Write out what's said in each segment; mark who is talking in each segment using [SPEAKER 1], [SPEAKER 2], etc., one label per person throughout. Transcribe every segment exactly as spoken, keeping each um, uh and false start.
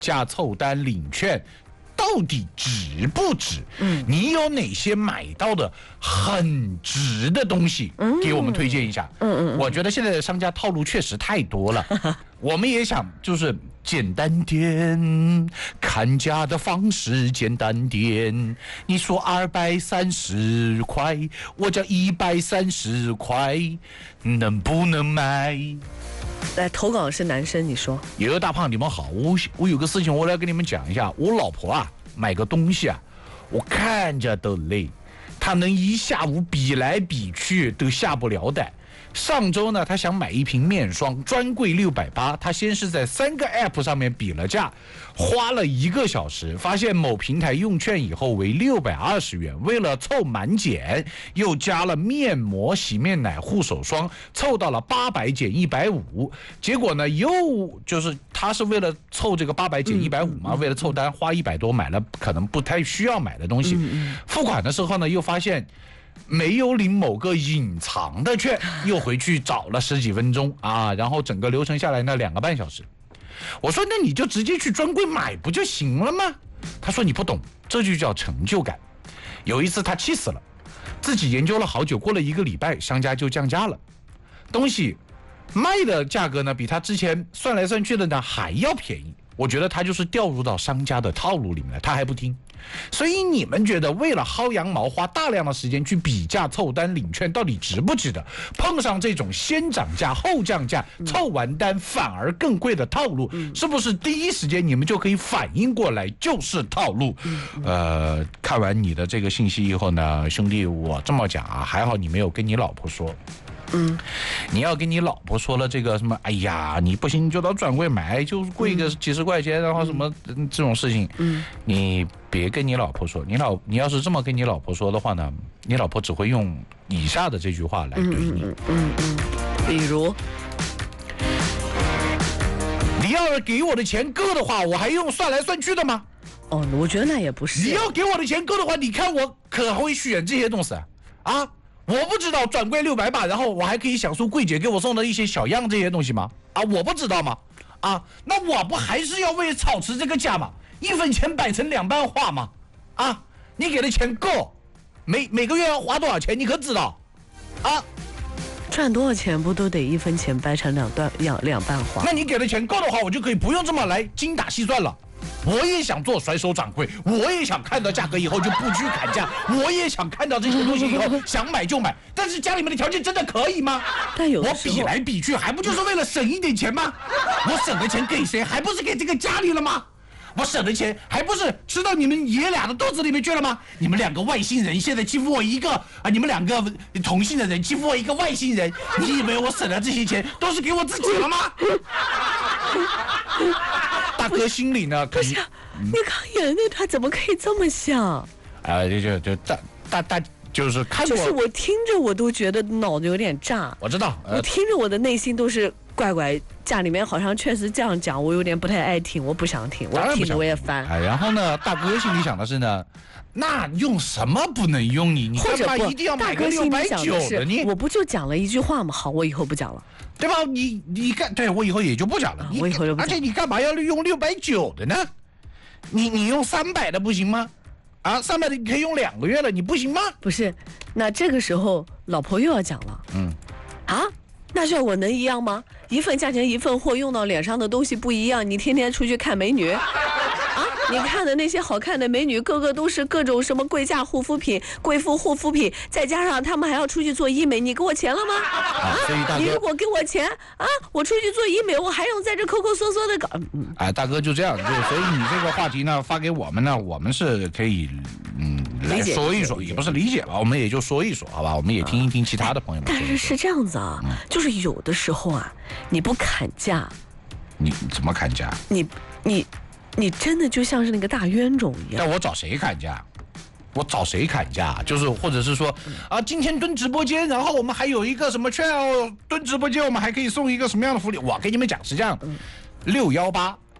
[SPEAKER 1] 价凑单领券到底值不值？嗯，你有哪些买到的很值的东西？嗯，给我们推荐一下。嗯嗯，我觉得现在的商家套路确实太多了，我们也想就是简单点，看价的方式简单点。你说二百三十块，我叫一百三十块，能不能买？
[SPEAKER 2] 来投稿是男生，你说。
[SPEAKER 1] 有个大胖，你们好，我我有个事情我来跟你们讲一下。我老婆啊买个东西啊，我看着都累，她能一下午比来比去都下不了单。上周呢，她想买一瓶面霜，专柜六百八，她先是在三个 app 上面比了价，花了一个小时，发现某平台用券以后为六百二十元，为了凑满减，又加了面膜、洗面奶、护手霜，凑到了八百减一百五。结果呢，又就是她是为了凑这个八百减一百五嘛，为了凑单花一百多买了可能不太需要买的东西，付款的时候呢，又发现没有领某个隐藏的券，又回去找了十几分钟啊，然后整个流程下来呢两个半小时。我说那你就直接去专柜买不就行了吗？他说你不懂，这就叫成就感。有一次他气死了，自己研究了好久，过了一个礼拜，商家就降价了，东西卖的价格呢比他之前算来算去的呢还要便宜。我觉得他就是掉入到商家的套路里面了，他还不听。所以你们觉得为了薅羊毛花大量的时间去比价凑单领券到底值不值得？碰上这种先涨价后降价，凑完单反而更贵的套路，是不是第一时间你们就可以反应过来就是套路？呃，看完你的这个信息以后呢，兄弟，我这么讲啊，还好你没有跟你老婆说。嗯，你要跟你老婆说了这个什么，哎呀，你不行就到专柜买，就贵个几十块钱，然后什么这种事情，嗯，你别跟你老婆说。你老你要是这么跟你老婆说的话呢，你老婆只会用以下的这句话来对你。嗯 嗯, 嗯, 嗯
[SPEAKER 2] 比如，
[SPEAKER 1] 你要是给我的钱够的话，我还用算来算去的吗？
[SPEAKER 2] 哦，我觉得那也不是。
[SPEAKER 1] 你要给我的钱够的话，你看我可会选这些东西啊。我不知道专柜六百八，然后我还可以享受柜姐给我送的一些小样这些东西吗？啊，我不知道吗？啊，那我不还是要为了保持这个价吗？一分钱摆成两半花吗？啊，你给的钱够，每每个月要花多少钱？你可知道？啊，
[SPEAKER 2] 赚多少钱不都得一分钱掰成两段两两半花？
[SPEAKER 1] 那你给的钱够的话，我就可以不用这么来精打细算了。我也想做甩手掌柜，我也想看到价格以后就不拘砍价，我也想看到这些东西以后想买就买，但是家里面的条件真的可以吗？
[SPEAKER 2] 但有
[SPEAKER 1] 我比来比去还不就是为了省一点钱吗？我省的钱给谁？还不是给这个家里了吗？我省的钱还不是吃到你们爷俩的肚子里面去了吗？你们两个外星人现在欺负我一个啊！你们两个同性的人欺负我一个外星人，你以为我省的这些钱都是给我自己了吗？大哥心里呢，
[SPEAKER 2] 不是，你看演的他怎么可以这么想？
[SPEAKER 1] 啊、呃，就就就大大大就是看过，
[SPEAKER 2] 就是我听着我都觉得脑子有点炸。
[SPEAKER 1] 我知道，呃、
[SPEAKER 2] 我听着我的内心都是怪怪，家里面好像确实这样讲，我有点不太爱听，我不想听，我听着我也烦。
[SPEAKER 1] 哎，然后呢，大哥心里想的是呢，那用什么不能用你？你干嘛一定要买个六百九的？你
[SPEAKER 2] 我不就讲了一句话吗？好，我以后不讲了。
[SPEAKER 1] 对吧？你你干对我以后也就不讲了，
[SPEAKER 2] 啊、我以后就不讲。
[SPEAKER 1] 而且你干嘛要用六百九的呢？你你用三百的不行吗？啊，三百的你可以用两个月了，你不行吗？
[SPEAKER 2] 不是，那这个时候老婆又要讲了，嗯，啊，那效果能一样吗？一份价钱一份货，用到脸上的东西不一样，你天天出去看美女。啊，你看的那些好看的美女，个个都是各种什么贵价护肤品、贵妇护肤品，再加上他们还要出去做医美，你给我钱了吗？啊，所以大哥，你如果给我钱啊，我出去做医美，我还用在这抠抠搜搜的搞。
[SPEAKER 1] 嗯，哎，大哥就这样，就所以你这个话题呢发给我们呢，我们是可以嗯来说一说，也不是理解吧，我们也就说一说，好吧，我们也听一听其他的朋友们。
[SPEAKER 2] 但是是这样子啊，嗯、就是有的时候啊，你不砍价，
[SPEAKER 1] 你怎么砍价？
[SPEAKER 2] 你你。你真的就像是那个大冤种一样。
[SPEAKER 1] 但我找谁砍价？我找谁砍价？就是或者是说啊，今天蹲直播间，然后我们还有一个什么券哦，蹲直播间我们还可以送一个什么样的福利？我跟你们讲是这样，六幺八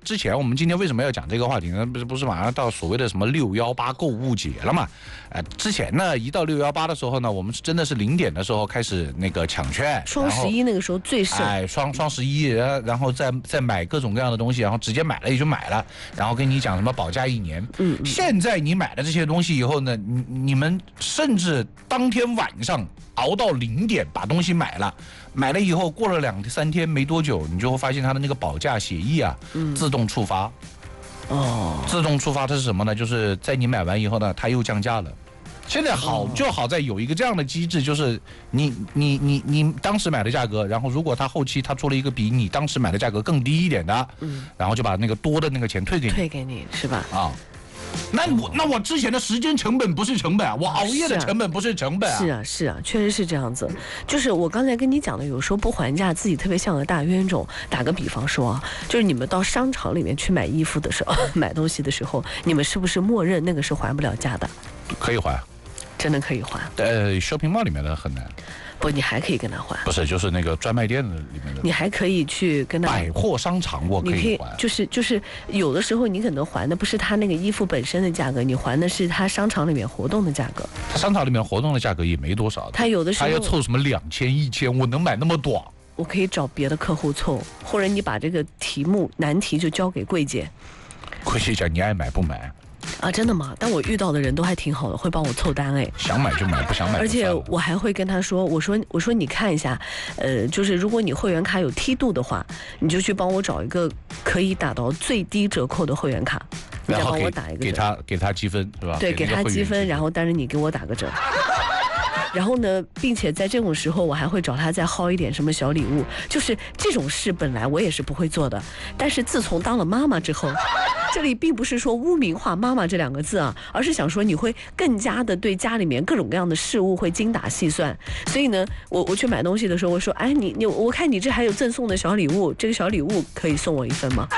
[SPEAKER 1] 之前我们今天为什么要讲这个话题呢？不是不是马上到所谓的什么六幺八购物节了嘛？呃，之前呢，一到六幺八的时候呢，我们是真的是零点的时候开始那个抢券，
[SPEAKER 2] 双十一那个时候最盛，
[SPEAKER 1] 哎，双双十一，然后然后再再买各种各样的东西，然后直接买了也就买了，然后跟你讲什么保价一年。嗯，嗯现在你买了这些东西以后呢，你你们甚至当天晚上熬到零点把东西买了，买了以后过了两三天没多久，你就会发现它的那个保价协议啊，嗯、自动触发。哦，自动触发它是什么呢？就是在你买完以后呢，它又降价了。现在好就好在有一个这样的机制，就是你你你你当时买的价格，然后如果他后期他出了一个比你当时买的价格更低一点的，嗯，然后就把那个多的那个钱退给你，
[SPEAKER 2] 退给你是吧？啊。
[SPEAKER 1] 那我那我之前的时间成本不是成本啊，我熬夜的成本不是成本啊。
[SPEAKER 2] 是啊是啊，确实是这样子。就是我刚才跟你讲的，有时候不还价，自己特别像个大冤种。打个比方说，就是你们到商场里面去买衣服的时候，买东西的时候，你们是不是默认那个是还不了价的？
[SPEAKER 1] 可以还，
[SPEAKER 2] 真的可以还。
[SPEAKER 1] 呃 ，shopping mall 里面的很难。
[SPEAKER 2] 不，你还可以跟他还。
[SPEAKER 1] 不是，就是那个专卖店里面的。
[SPEAKER 2] 你还可以去跟他。
[SPEAKER 1] 百货商场我可以还。
[SPEAKER 2] 就是就是有的时候你可能还的不是他那个衣服本身的价格，你还的是他商场里面活动的价格。
[SPEAKER 1] 他商场里面活动的价格也没多少。
[SPEAKER 2] 他有的时候
[SPEAKER 1] 他要凑什么两千一千，我能买那么短？
[SPEAKER 2] 我可以找别的客户凑，或者你把这个题目难题就交给柜姐。
[SPEAKER 1] 柜姐讲你爱买不买？
[SPEAKER 2] 啊，真的吗？但我遇到的人都还挺好的，会帮我凑单哎。
[SPEAKER 1] 想买就买，不想买就算了。
[SPEAKER 2] 而且我还会跟他说，我说我说你看一下，呃，就是如果你会员卡有梯度的话，你就去帮我找一个可以打到最低折扣的会员卡，你再帮我打一个折。
[SPEAKER 1] 给他给他积分是吧？
[SPEAKER 2] 对，给他积分，然后但是你给我打个折。然后呢，并且在这种时候，我还会找他再薅一点什么小礼物。就是这种事本来我也是不会做的，但是自从当了妈妈之后，这里并不是说污名化妈妈这两个字啊，而是想说你会更加的对家里面各种各样的事物会精打细算。所以呢，我我去买东西的时候，我说，哎，你你我看你这还有赠送的小礼物，这个小礼物可以送我一份吗？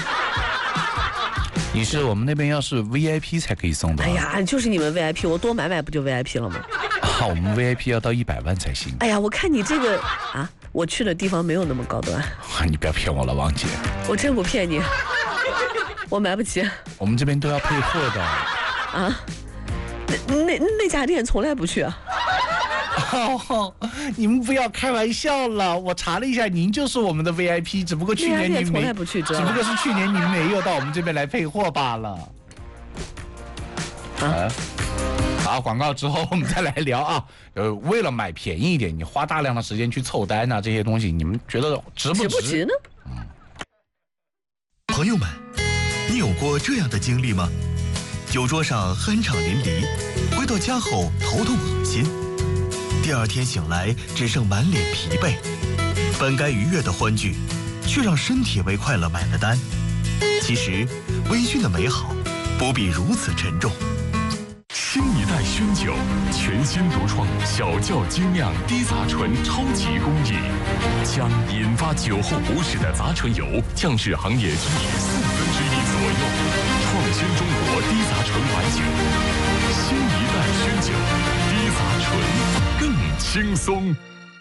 [SPEAKER 1] 你是我们那边要是 V I P 才可以送的。
[SPEAKER 2] 哎呀，就是你们 V I P， 我多买买不就 V I P 了吗？
[SPEAKER 1] 啊，我们 V I P 要到一百万才行。
[SPEAKER 2] 哎呀，我看你这个啊，我去的地方没有那么高端。
[SPEAKER 1] 你不要骗我了，王姐。
[SPEAKER 2] 我真不骗你，我买不起。
[SPEAKER 1] 我们这边都要配货的。
[SPEAKER 2] 啊？那那那家店从来不去啊。
[SPEAKER 1] 哦，你们不要开玩笑了！我查了一下，您就是我们的 V I P， 只不过去年您没，
[SPEAKER 2] 不去，
[SPEAKER 1] 只不过是去年您没有到我们这边来配货罢了。啊，好，广告之后我们再来聊啊。呃，为了买便宜一点，你花大量的时间去凑单啊，这些东西你们觉得值不值？
[SPEAKER 2] 值不值呢？嗯。
[SPEAKER 3] 朋友们，你有过这样的经历吗？酒桌上酣畅淋漓，回到家后头痛恶心。第二天醒来，只剩满脸疲惫，本该愉悦的欢聚，却让身体为快乐买了单。其实，微醺的美好不必如此沉重。
[SPEAKER 4] 新一代熏酒，全新独创小窖精酿低杂醇超级工艺，将引发酒后不适的杂醇油降至行业低于四分之一左右，创新中国低杂醇白酒。新一代熏酒，低杂醇。更轻松。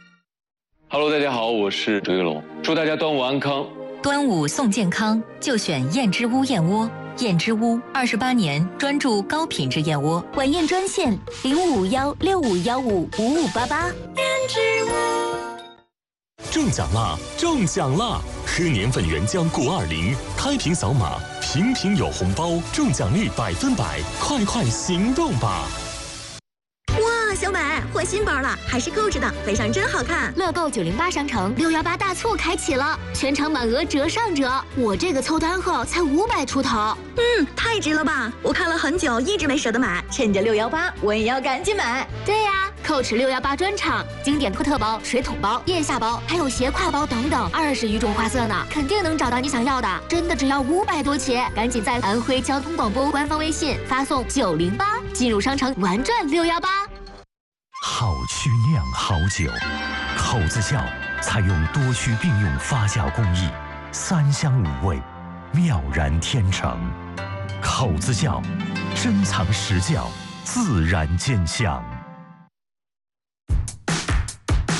[SPEAKER 5] Hello， 大家好，我是周杰伦，祝大家端午安康。
[SPEAKER 6] 端午送健康，就选燕之屋燕窝。燕之屋二十八年专注高品质燕窝，
[SPEAKER 7] 晚宴专线零五五幺六五幺五五五八八。燕之屋
[SPEAKER 4] 中奖啦！中奖啦！喝年份原浆谷二零，开瓶扫码，瓶瓶有红包，中奖率百分百，快快行动吧！
[SPEAKER 7] 哇，小美换新包了，还是购置的，背上真好看。乐购九零八商城六幺八大促开启了，全场满额折上折。我这个凑单后才五百出头，嗯，太值了吧！我看了很久，一直没舍得买，趁着六幺八，我也要赶紧买。对呀、啊，蔻驰六幺八专场，经典科特包、水桶包、腋下包，还有斜挎包等等，二十余种花色呢，肯定能找到你想要的。真的只要五百多起，赶紧在安徽交通广播官方微信发送九零八，进入商城玩转六幺八。
[SPEAKER 8] 好曲酿好酒，口子窖采用多曲并用发酵工艺，三香五味，妙然天成。口子窖，珍藏实窖，自然见香。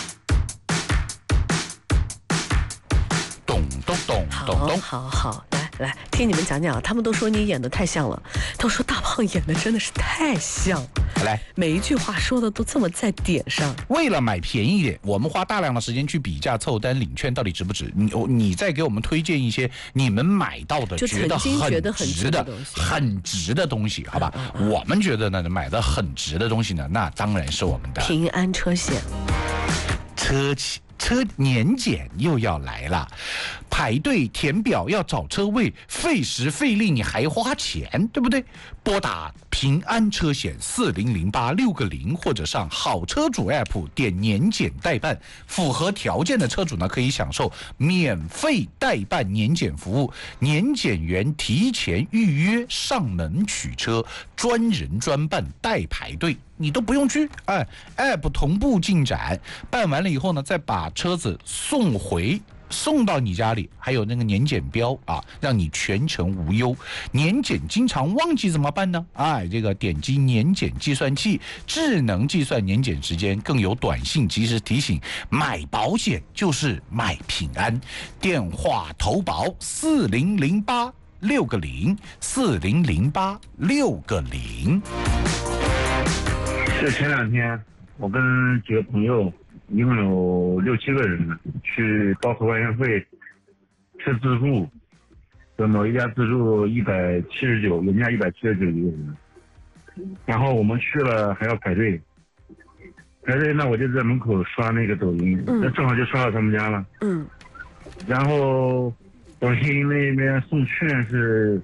[SPEAKER 1] 咚咚咚咚咚，
[SPEAKER 2] 好好好，来。 来听你们讲讲，他们都说你演的太像了，都说大胖演的真的是太像，
[SPEAKER 1] 来，
[SPEAKER 2] 每一句话说的都这么在点上。
[SPEAKER 1] 为了买便宜点，我们花大量的时间去比价凑单领券到底值不值？你你再给我们推荐一些你们买到的
[SPEAKER 2] 就
[SPEAKER 1] 觉得
[SPEAKER 2] 曾经觉得很值的
[SPEAKER 1] 很值的很值的东西，好吧？嗯嗯嗯、我们觉得呢，买的很值的东西呢，那当然是我们的
[SPEAKER 2] 平安车险。
[SPEAKER 1] 车企车年检又要来了，排队填表要找车位，费时费力，你还花钱，对不对？拨打平安车险四零零八六个零，或者上好车主 A P P 点年检代办，符合条件的车主呢可以享受免费代办年检服务，年检员提前预约上门取车，专人专办代排队。你都不用去，哎 ，App 同步进展，办完了以后呢，再把车子送回，送到你家里，还有那个年检标啊，让你全程无忧。年检经常忘记怎么办呢？哎，这个点击年检计算器，智能计算年检时间，更有短信及时提醒。买保险就是买平安，电话投保四零零八六个零，四零零八六个零。
[SPEAKER 9] 这前两天我跟几个朋友一共有六七个人呢，去高速外援会吃自助，就某一家自助一百七十九，人家一百七十九一个人，然后我们去了还要排队，排队那我就在门口刷那个抖音，那、嗯、正好就刷到他们家了，嗯，然后抖音那边送券是，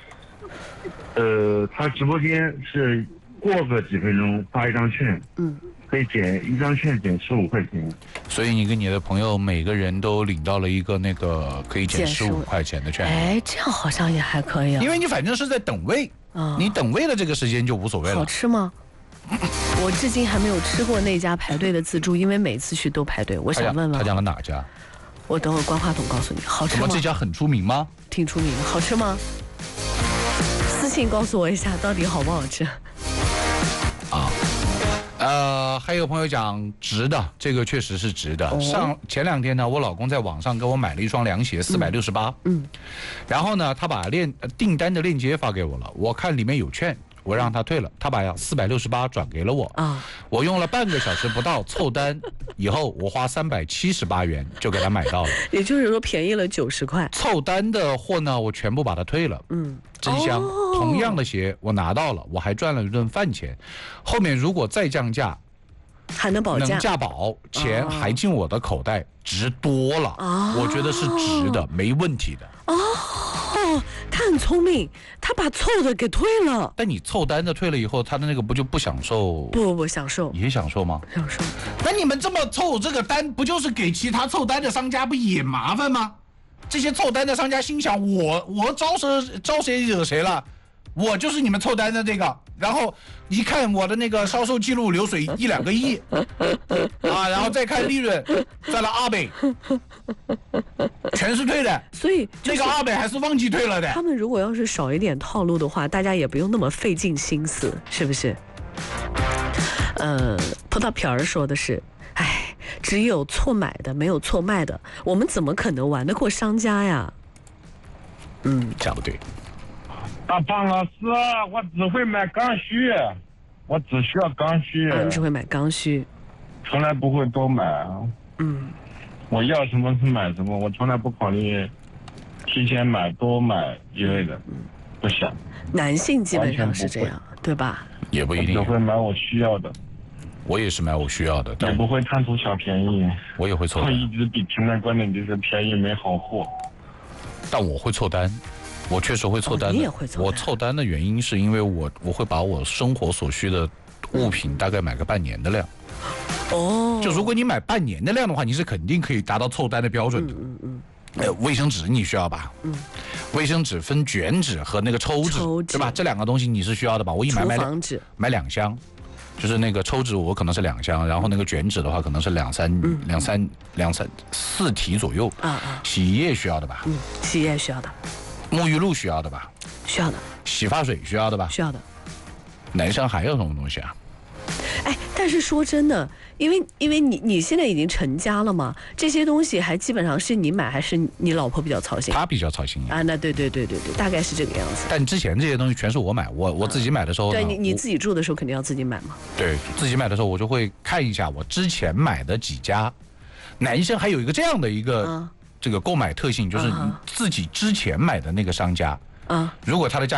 [SPEAKER 9] 呃，他直播间是。过个几分钟发一张券，嗯，可以减一张券减十五块钱。
[SPEAKER 1] 所以你跟你的朋友每个人都领到了一个那个可以减十五块钱的券。
[SPEAKER 2] 哎，这样好像也还可以啊。
[SPEAKER 1] 因为你反正是在等位，啊、你等位的这个时间就无所谓了。
[SPEAKER 2] 好吃吗？我至今还没有吃过那家排队的自助，因为每次去都排队。我想问问
[SPEAKER 1] 他讲了哪家？
[SPEAKER 2] 我等会关话筒告诉你。好吃吗？
[SPEAKER 1] 什么这家很出名吗？
[SPEAKER 2] 挺出名的。好吃吗？私信告诉我一下，到底好不好吃？
[SPEAKER 1] 啊，呃，还有朋友讲值的，这个确实是值的。哦、上前两天呢，我老公在网上给我买了一双凉鞋，四百六十八。嗯，然后呢，他把链订单的链接发给我了，我看里面有券，我让他退了，他把四百六十八转给了我。啊，我用了半个小时不到凑单，以后我花三百七十八元就给他买到了，
[SPEAKER 2] 也就是说便宜了九十块。
[SPEAKER 1] 凑单的货呢，我全部把它退了。嗯。真香、哦！同样的鞋我拿到了，我还赚了一顿饭钱。后面如果再降价，
[SPEAKER 2] 还能保价，
[SPEAKER 1] 能价保，钱还进我的口袋，值多了。哦、我觉得是值的，没问题的。
[SPEAKER 2] 哦，他很聪明，他把凑的给退了。
[SPEAKER 1] 但你凑单的退了以后，他的那个不就不享受？
[SPEAKER 2] 不不不，享受
[SPEAKER 1] 也享受吗？
[SPEAKER 2] 享受。
[SPEAKER 1] 那你们这么凑这个单，不就是给其他凑单的商家不也麻烦吗？这些凑单的商家心想，我我招谁招谁惹谁了？我就是你们凑单的这个，然后一看我的那个销售记录流水一两个亿啊，然后再看利润赚了二百，全是退的。
[SPEAKER 2] 所以、
[SPEAKER 1] 就是、那个二百还是忘记退了的。
[SPEAKER 2] 他们如果要是少一点套路的话，大家也不用那么费尽心思，是不是？呃，葡萄皮儿说的是，哎。只有错买的，没有错卖的，我们怎么可能玩得过商家呀？
[SPEAKER 1] 嗯，讲得对。
[SPEAKER 9] 大胖老师，我只会买刚需，我只需要刚需。
[SPEAKER 2] 啊，你只会买刚需，
[SPEAKER 9] 从来不会多买。嗯，我要什么是买什么，我从来不考虑提前买、多买之类的，不想。
[SPEAKER 2] 男性基本上是这样，对吧？
[SPEAKER 1] 也不一定。
[SPEAKER 9] 我只会买我需要的。
[SPEAKER 1] 我也是买我需要的，
[SPEAKER 9] 也不会贪图小便宜。
[SPEAKER 1] 我也会凑单。
[SPEAKER 9] 我一直比平的观点就是便宜没好货。
[SPEAKER 1] 但我会凑单，我确实会凑单的。
[SPEAKER 2] 哦、你也会凑单。
[SPEAKER 1] 我凑单的原因是因为我我会把我生活所需的物品大概买个半年的量。哦。就如果你买半年的量的话，你是肯定可以达到凑单的标准的。嗯嗯嗯。呃，卫生纸你需要吧？嗯。卫生纸分卷纸和那个抽纸，抽纸对吧？这两个东西你是需要的吧？我一买买两买两箱。就是那个抽纸我可能是两箱，然后那个卷纸的话可能是两三、嗯、两三两三四提左右。啊啊！洗衣液需要的吧？
[SPEAKER 2] 嗯，洗衣液需要的。
[SPEAKER 1] 沐浴露需要的吧？
[SPEAKER 2] 需要的。
[SPEAKER 1] 洗发水需要的吧？
[SPEAKER 2] 需要的。
[SPEAKER 1] 男生还有什么东西啊？
[SPEAKER 2] 哎，但是说真的，因为因为你你现在已经成家了嘛，这些东西还基本上是你买还是你老婆比较操心？
[SPEAKER 1] 她比较操心
[SPEAKER 2] 啊，那对对对对对，大概是这个样子。
[SPEAKER 1] 但之前这些东西全是我买，我我自己买的时候呢，
[SPEAKER 2] 对你你自己住的时候肯定要自己买嘛。
[SPEAKER 1] 对自己买的时候，我就会看一下我之前买的几家。男生还有一个这样的一个、嗯、这个购买特性，就是你自己之前买的那个商家，嗯，如果他的价